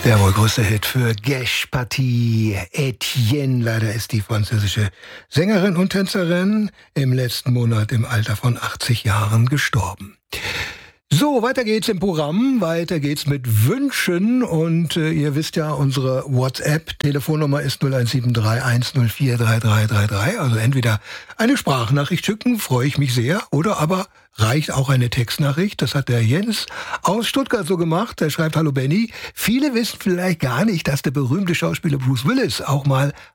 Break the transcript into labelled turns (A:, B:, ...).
A: Der wohl größte Hit für Gesh Paty Etienne. Leider ist die französische Sängerin und Tänzerin im letzten Monat im Alter von 80 Jahren gestorben. So, weiter geht's im Programm, weiter geht's mit Wünschen und ihr wisst ja, unsere WhatsApp-Telefonnummer ist 0173 1043333, also entweder eine Sprachnachricht schicken, freue ich mich sehr, oder aber reicht auch eine Textnachricht. Das hat der Jens aus Stuttgart so gemacht. Er schreibt: Hallo Benny, viele wissen vielleicht gar nicht, dass der berühmte Schauspieler Bruce Willis auch mal